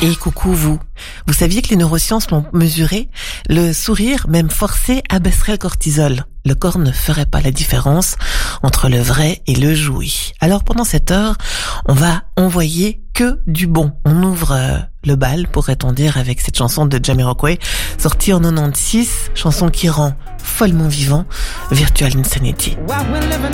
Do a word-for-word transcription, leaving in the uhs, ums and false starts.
Et coucou vous. Vous saviez que les neurosciences l'ont mesuré? Le sourire, même forcé, abaisserait le cortisol. Le corps ne ferait pas la différence entre le vrai et le joui. Alors pendant cette heure, on va envoyer que du bon. On ouvre euh, le bal, pourrait-on dire, avec cette chanson de Jamiroquai, sortie en quatre-vingt-seize, chanson qui rend follement vivant Virtual Insanity. What we're living